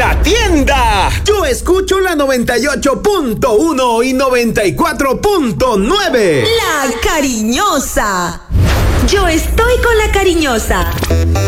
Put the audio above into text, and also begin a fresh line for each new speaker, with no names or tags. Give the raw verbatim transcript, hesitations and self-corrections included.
la tienda. Yo escucho la noventa y ocho punto uno y noventa y cuatro punto nueve.
La Cariñosa. Yo estoy con La Cariñosa.